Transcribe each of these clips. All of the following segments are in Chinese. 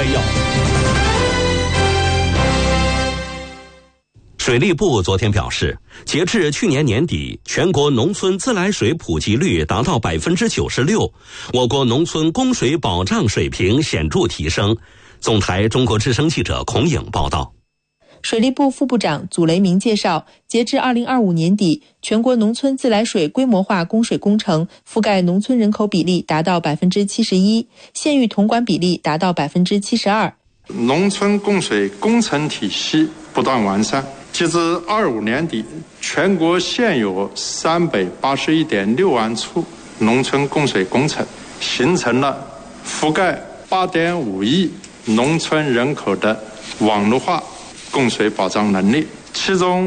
摘要。 水利部昨天表示，截至去年年底，全国农村自来水普及率达到 96%， 我国农村供水保障水平显著提升。总台中国之声记者孔颖报道。 水利部副部长祖雷明介绍，截至2025年底，全国农村自来水规模化供水工程覆盖农村人口比例达到 71%， 县域统管比例达到 72%。 农村供水工程体系不断完善，截至25年底，全国现有381.6万处农村供水工程，形成了覆盖8.5亿农村人口的网络化供水保障能力。其中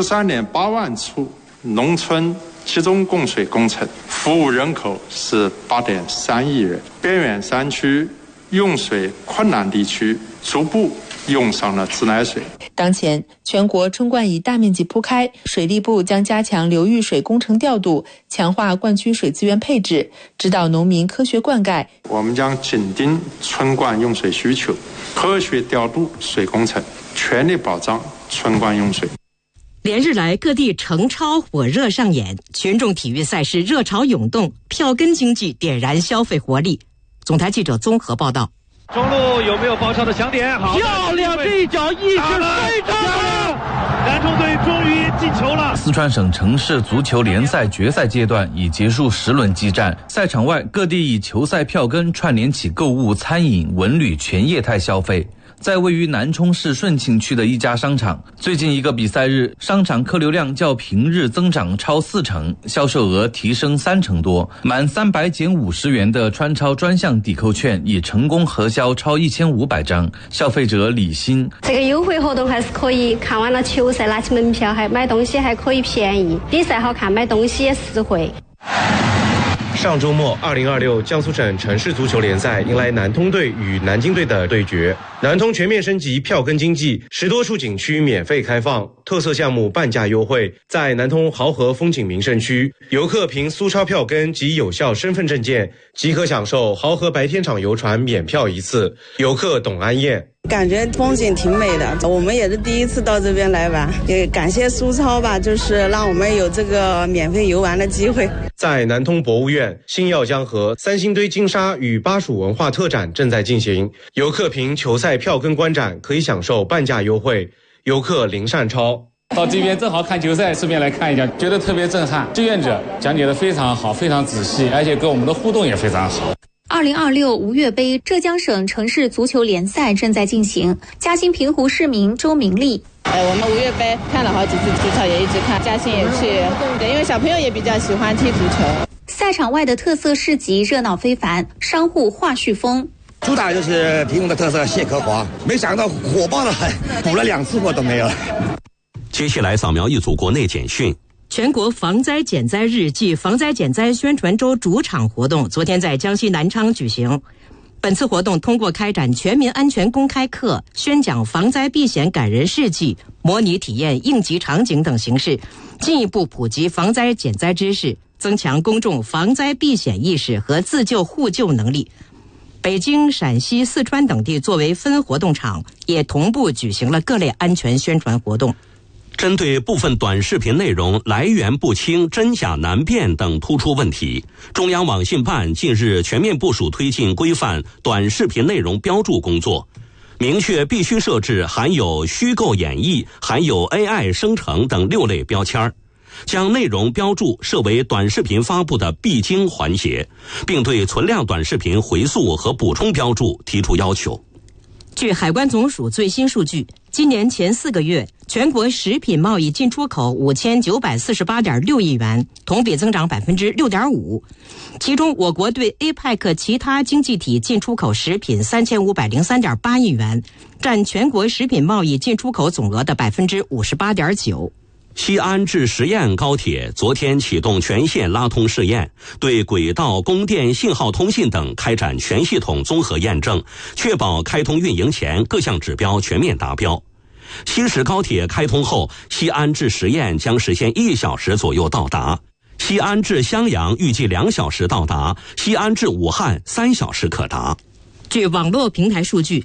43.8万处农村集中供水工程，服务人口是8.3亿人。边远山区、用水困难地区逐步用上了自来水。 当前，全国春灌已大面积铺开，水利部将加强流域水工程调度，强化灌区水资源配置，指导农民科学灌溉。 我们将紧盯春灌用水需求，科学调度水工程，全力保障春灌用水。 连日来，各地诚超火热上演，群众体育赛事热潮涌动，票根经济点燃消费活力。总台记者综合报道。 中路有没有爆超的抢点？好， 漂亮，这一脚意识非常好， 南充队终于进球了。 四川省城市足球联赛决赛阶段已结束10轮激战，赛场外各地以球赛票根串联起购物、餐饮、文旅全业态消费。在位于南充市顺庆区的一家商场，最近一个比赛日，商场客流量较平日增长超40%，销售额提升30%多。满300减50元的川超专项抵扣券已成功核销超1500张。消费者李欣： 这个优惠活动还是可以，看完了球赛拿起门票，还买东西还可以便宜，比赛好看，买东西也实惠。 上周末，2026江苏省城市足球联赛迎来南通队与南京队的对决。南通全面升级票根经济，10多处景区免费开放，特色项目半价优惠。在南通濠河风景名胜区，游客凭苏超票根及有效身份证件，即可享受濠河白天场游船免票1次。游客董安燕： 感觉风景挺美的，我们也是第一次到这边来玩，也感谢苏超吧，就是让我们有这个免费游玩的机会。 在南通博物院，星耀江河、三星堆金沙与巴蜀文化特展正在进行，游客凭球赛票根观展可以享受半价优惠。游客林善超： 到这边正好看球赛，顺便来看一下，觉得特别震撼。志愿者讲解得非常好，非常仔细，而且跟我们的互动也非常好。 2026吴越杯浙江省城市足球联赛正在进行，嘉兴平湖市民周明丽： 我们吴越杯看了好几次足球，也一直看，嘉兴也去，对，因为小朋友也比较喜欢踢足球。 赛场外的特色市集热闹非凡，商户话絮风。 主打就是平湖的特色蟹壳黄，没想到火爆得很，补了2次货都没有了。 接下来扫描一组国内简讯。 全国防灾减灾日暨防灾减灾宣传周主场活动昨天在江西南昌举行。本次活动通过开展全民安全公开课、宣讲防灾避险感人事迹、模拟体验应急场景等形式，进一步普及防灾减灾知识，增强公众防灾避险意识和自救互救能力。北京、陕西、四川等地作为分活动场，也同步举行了各类安全宣传活动。 针对部分短视频内容来源不清、真假难辨等突出问题，中央网信办近日全面部署推进规范短视频内容标注工作，明确必须设置含有虚构演绎、含有 AI 生成等6类标签，将内容标注设为短视频发布的必经环节，并对存量短视频回溯和补充标注提出要求。 据海关总署最新数据，今年前4个月，全国食品贸易进出口5948.6亿元，同比增长6.5%。其中，我国对 APEC 其他经济体进出口食品3503.8亿元，占全国食品贸易进出口总额的58.9%。 西安至十堰高铁昨天启动全线拉通试验，对轨道、供电、信号通信等开展全系统综合验证，确保开通运营前各项指标全面达标。西石高铁开通后，西安至十堰将实现1小时左右到达，西安至襄阳预计2小时到达，西安至武汉3小时可达。 据网络平台数据，